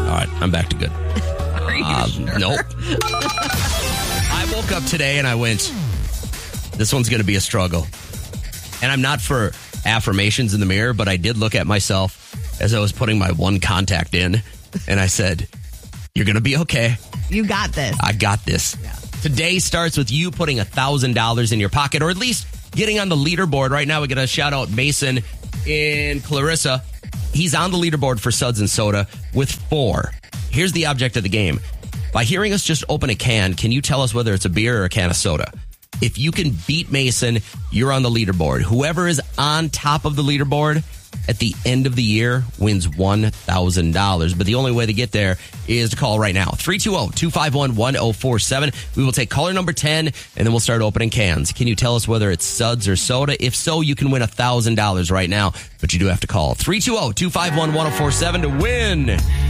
right, I'm back to good. Are you sure? Nope. I woke up today and I went, this one's going to be a struggle. And I'm not for affirmations in the mirror, but I did look at myself as I was putting my one contact in, and I said, you're going to be okay. You got this. I got this. Yeah. Today starts with you putting $1,000 in your pocket, or at least getting on the leaderboard. Right now, we got to shout out Mason in Clarissa. He's on the leaderboard for Suds and Soda with 4. Here's the object of the game. By hearing us just open a can you tell us whether it's a beer or a can of soda? If you can beat Mason, you're on the leaderboard. Whoever is on top of the leaderboard at the end of the year wins $1,000. But the only way to get there is to call right now. 320-251-1047. We will take caller number 10, and then we'll start opening cans. Can you tell us whether it's Suds or soda? If so, you can win $1,000 right now, but you do have to call. 320-251-1047 to win